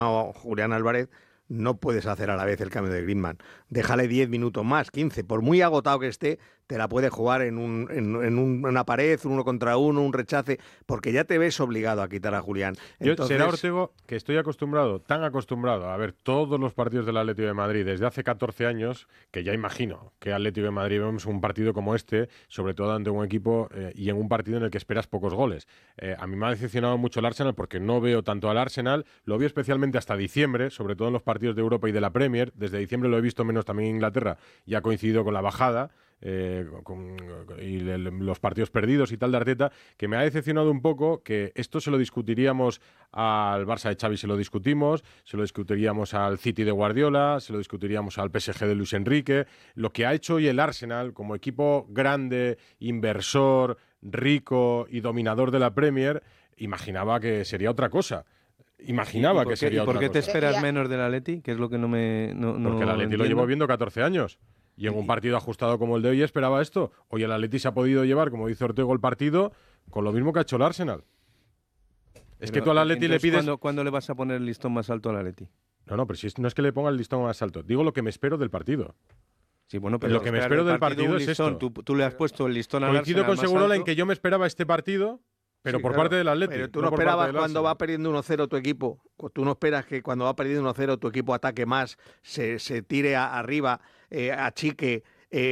Julián Álvarez, no puedes hacer a la vez el cambio de Griezmann. Déjale 10 minutos más, 15. Por muy agotado que esté, te la puede jugar en una pared, un 1 contra 1, un rechace, porque ya te ves obligado a quitar a Julián. Entonces... Será Ortego, que estoy acostumbrado, tan acostumbrado a ver todos los partidos del Atlético de Madrid desde hace 14 años, que ya imagino que Atlético de Madrid vemos un partido como este, sobre todo ante un equipo y en un partido en el que esperas pocos goles. A mí me ha decepcionado mucho el Arsenal porque no veo tanto al Arsenal, lo veo especialmente hasta diciembre, sobre todo en los partidos de Europa y de la Premier. Desde diciembre lo he visto menos también en Inglaterra, y ha coincidido con la bajada. Los partidos perdidos y tal de Arteta, que me ha decepcionado un poco, que esto se lo discutiríamos al Barça de Xavi, se lo discutiríamos al City de Guardiola, se lo discutiríamos al PSG de Luis Enrique. Lo que ha hecho hoy el Arsenal como equipo grande, inversor, rico y dominador de la Premier, imaginaba que sería otra cosa. Imaginaba que sería otra cosa. ¿Y por qué te esperas menos del Atleti? Que es lo que no porque el Atleti lo llevo viendo 14 años. Y en un partido ajustado como el de hoy esperaba esto. Hoy el Atleti se ha podido llevar, como dice Ortego, el partido con lo mismo que ha hecho el Arsenal. Es que tú al Atleti le pides... ¿Cuándo le vas a poner el listón más alto al Atleti? No, pero si no es que le ponga el listón más alto. Digo lo que me espero del partido. Sí, bueno, pero lo que me espero del partido es esto. Tú le has puesto el listón al Arsenal Coincido con Segurola en que yo me esperaba este partido, pero sí, por parte del Atleti. Pero tú no esperabas cuando va perdiendo 1-0 tu equipo. Tú no esperas que cuando va perdiendo 1-0 tu equipo ataque más, se tire arriba, achique.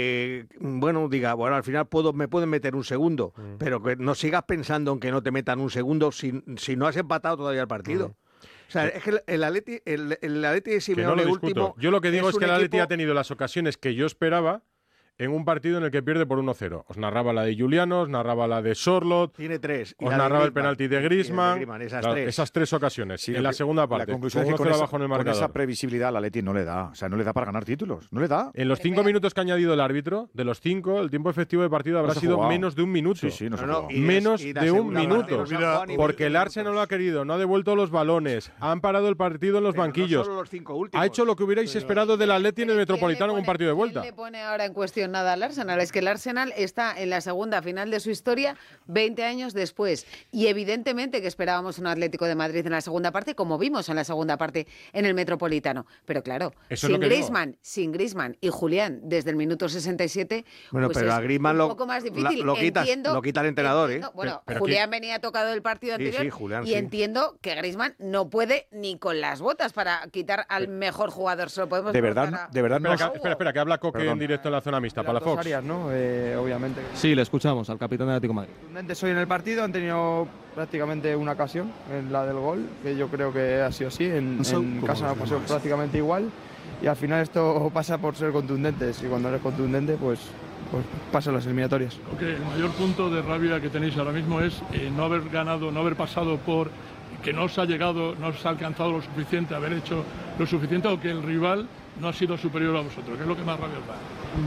Diga, bueno, al final me pueden meter un segundo, pero que no sigas pensando en que no te metan un segundo si no has empatado todavía el partido. O sea, es que el Atleti de Simeone último... Yo lo que digo es que el Atleti ha tenido las ocasiones que yo esperaba en un partido en el que pierde por 1-0. Os narraba la de Juliano, os narraba la de Sorloth. Tiene 3. Os narraba el penalti de Griezmann. Esas 3 ocasiones. Sí, en la segunda parte. La conclusión es que con esa previsibilidad al Atleti no le da. O sea, no le da para ganar títulos. No le da. En los 5 minutos que ha añadido el árbitro, de los 5, el tiempo efectivo de partido habrá sido menos de un minuto. Sí, menos de un minuto. Porque el Arsenal no lo ha querido, no ha devuelto los balones, han parado el partido en los banquillos. Ha hecho lo que hubierais esperado del Atleti en el Metropolitano en un partido de vuelta. ¿Quién le pone ahora en cuestión nada al Arsenal? Es que el Arsenal está en la segunda final de su historia 20 años después. Y evidentemente que esperábamos un Atlético de Madrid en la segunda parte, como vimos en la segunda parte en el Metropolitano. Pero claro, sin Griezmann y Julián desde el minuto 67, bueno, pues pero es a Griezmann un poco más difícil. Lo quita el entrenador, ¿eh? Bueno, pero Julián venía tocado del partido anterior Julián, y entiendo que Griezmann no puede ni con las botas para quitar al mejor jugador. Se lo podemos de verdad. Espera, que habla Coque en directo en la zona mixta para la Fox. Áreas, ¿no? Obviamente. Sí, le escuchamos al capitán de Atlético de Madrid. Contundentes hoy en el partido, han tenido prácticamente una ocasión, en la del gol, que yo creo que ha sido así. En casa ha pasado prácticamente igual. Y al final esto pasa por ser contundentes. Y cuando eres contundente, pues pasan las eliminatorias. Okay, el mayor punto de rabia que tenéis ahora mismo es no haber ganado, no haber pasado por que no os ha llegado, no os ha alcanzado lo suficiente, haber hecho lo suficiente o que el rival no ha sido superior a vosotros, que es lo que más rabia os da.